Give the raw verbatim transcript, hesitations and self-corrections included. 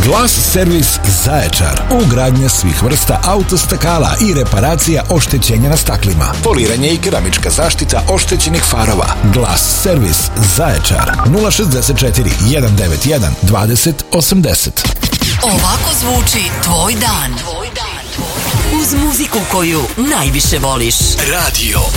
Glas servis Zaječar. Ugradnja svih vrsta autostakala i reparacija oštećenja na staklima. Poliranje i keramička zaštita oštećenih farova. Glas servis Zaječar. nula šezdeset četiri, jedan devet jedan, dvadeset osamdeset. Ovako zvuči tvoj dan. Uz muziku koju najviše voliš. Radio